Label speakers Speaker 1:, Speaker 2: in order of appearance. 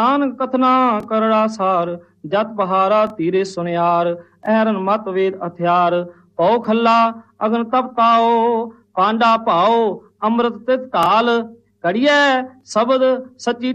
Speaker 1: ਨਾਨਕ ਕਥਨਾ ਕਰੜਾ ਸਾਰ, ਜਤ ਪਹਾਰਾ ਤੀਰੇ ਸੁਨਿਆਰ, ਐਰਨ ਮਤ ਵੇਦ ਹਥਿਆਰ, ਪਉ ਖੱਲਾ ਅਗਨ ਤਪ ਤਾਓ, ਪਾਂਡਾ ਭਾਓ ਅੰਮ੍ਰਿਤ ਤਿਤ ਢਾਲ, ਕੜੀਐ ਸ਼ਬਦ ਸੱਚੀ